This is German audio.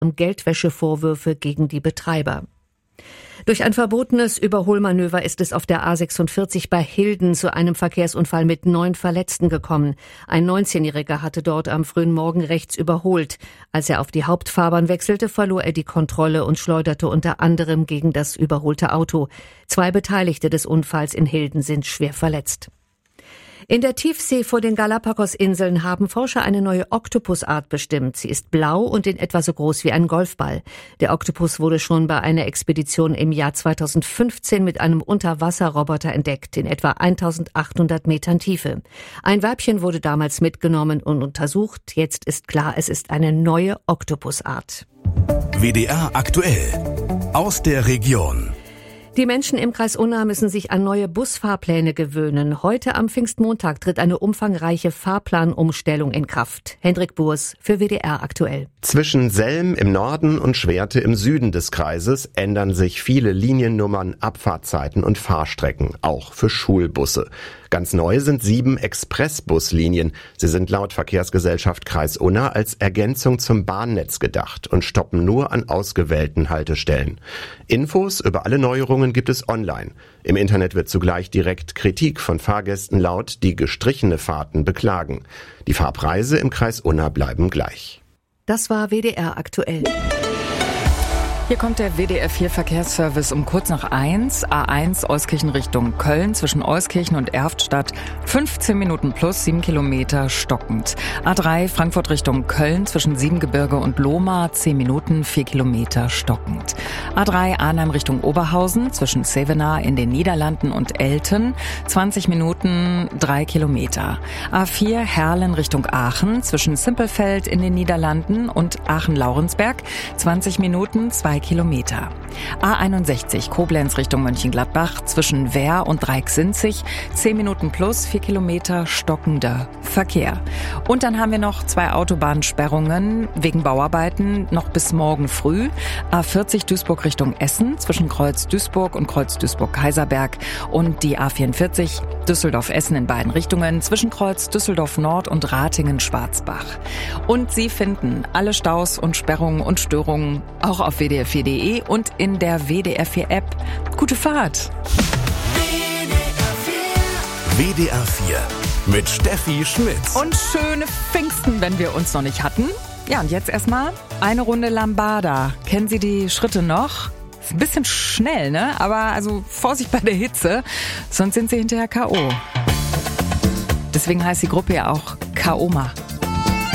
Geldwäschevorwürfe gegen die Betreiber. Durch ein verbotenes Überholmanöver ist es auf der A46 bei Hilden zu einem Verkehrsunfall mit 9 Verletzten gekommen. Ein 19-Jähriger hatte dort am frühen Morgen rechts überholt. Als er auf die Hauptfahrbahn wechselte, verlor er die Kontrolle und schleuderte unter anderem gegen das überholte Auto. 2 Beteiligte des Unfalls in Hilden sind schwer verletzt. In der Tiefsee vor den Galapagos-Inseln haben Forscher eine neue Oktopusart bestimmt. Sie ist blau und in etwa so groß wie ein Golfball. Der Oktopus wurde schon bei einer Expedition im Jahr 2015 mit einem Unterwasserroboter entdeckt, in etwa 1800 Metern Tiefe. Ein Weibchen wurde damals mitgenommen und untersucht. Jetzt ist klar, es ist eine neue Oktopusart. WDR aktuell aus der Region. Die Menschen im Kreis Unna müssen sich an neue Busfahrpläne gewöhnen. Heute am Pfingstmontag tritt eine umfangreiche Fahrplanumstellung in Kraft. Hendrik Burs für WDR aktuell. Zwischen Selm im Norden und Schwerte im Süden des Kreises ändern sich viele Liniennummern, Abfahrtzeiten und Fahrstrecken, auch für Schulbusse. Ganz neu sind 7 Expressbuslinien. Sie sind laut Verkehrsgesellschaft Kreis Unna als Ergänzung zum Bahnnetz gedacht und stoppen nur an ausgewählten Haltestellen. Infos über alle Neuerungen gibt es online. Im Internet wird zugleich direkt Kritik von Fahrgästen laut, die gestrichene Fahrten beklagen. Die Fahrpreise im Kreis Unna bleiben gleich. Das war WDR aktuell. Hier kommt der WDR 4 Verkehrsservice um kurz nach 1. A1 Euskirchen Richtung Köln zwischen Euskirchen und Erftstadt 15 Minuten plus 7 Kilometer stockend. A3 Frankfurt Richtung Köln zwischen Siebengebirge und Lohmar 10 Minuten 4 Kilometer stockend. A3 Arnhem Richtung Oberhausen zwischen Zevenaar in den Niederlanden und Elten 20 Minuten 3 Kilometer. A4 Herlen Richtung Aachen zwischen Simpelfeld in den Niederlanden und Aachen-Laurensberg 20 Minuten 2 Kilometer. A61 Koblenz Richtung Mönchengladbach zwischen Wehr und Dreiecksinzig 10 Minuten plus 4 Kilometer stockender Verkehr. Und dann haben wir noch 2 Autobahnsperrungen wegen Bauarbeiten noch bis morgen früh. A40 Duisburg Richtung Essen zwischen Kreuz Duisburg und Kreuz Duisburg-Kaiserberg und die A44 Düsseldorf-Essen in beiden Richtungen zwischen Kreuz Düsseldorf-Nord und Ratingen-Schwarzbach. Und Sie finden alle Staus und Sperrungen und Störungen auch auf WDR4.de und in der WDR 4 App. Gute Fahrt! WDR 4 mit Steffi Schmidt. Und schöne Pfingsten, wenn wir uns noch nicht hatten. Ja, und jetzt erstmal eine Runde Lambada. Kennen Sie die Schritte noch? Ist ein bisschen schnell, ne? Aber also Vorsicht bei der Hitze, sonst sind Sie hinterher K.O. Deswegen heißt die Gruppe ja auch K.O.Ma.